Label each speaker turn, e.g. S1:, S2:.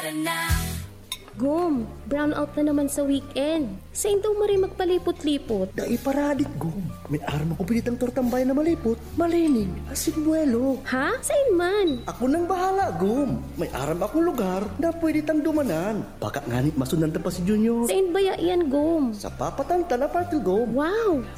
S1: Gum, brown out na naman sa weekend. Sa daw mo rin magpalipot-lipot.
S2: Dai paradit, Gum. May arma ko pinitang tortambay na malipot. Malining, asin buwelo.
S1: Ha? Saan man?
S2: Ako nang bahala, Gum. May aram akong lugar na pwede tang dumanan. Baka nganit masundan pa si Junior.
S1: Saan ba yan, Gum?
S2: Sa papatanta na party, Gum.
S1: Wow,